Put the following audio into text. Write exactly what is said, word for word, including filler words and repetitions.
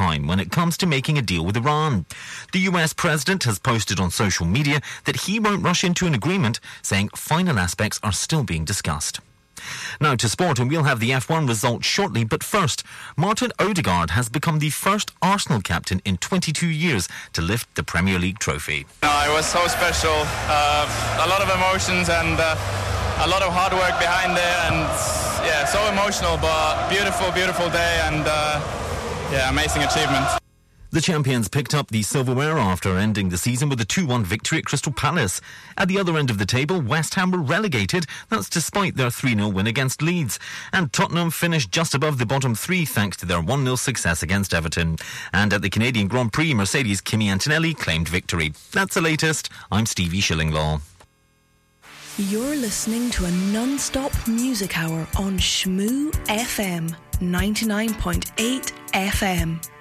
time when it comes to making a deal with Iran. The U S president has posted on social media that he won't rush into an agreement, saying final aspects are still being discussed. Now to sport, and we'll have the F one results shortly, but first, Martin Odegaard has become the first Arsenal captain in twenty-two years to lift the Premier League trophy. No, it was so special, uh, a lot of emotions and uh, a lot of hard work behind it, and yeah, so emotional, but beautiful, beautiful day, and uh, yeah, amazing achievement. The champions picked up the silverware after ending the season with a two one victory at Crystal Palace. At the other end of the table, West Ham were relegated. That's despite their three nil win against Leeds. And Tottenham finished just above the bottom three thanks to their one nil success against Everton. And at the Canadian Grand Prix, Mercedes' Kimi Antonelli claimed victory. That's the latest. I'm Stevie Shillinglaw. You're listening to a non-stop music hour on Shmoo F M, ninety-nine point eight F M.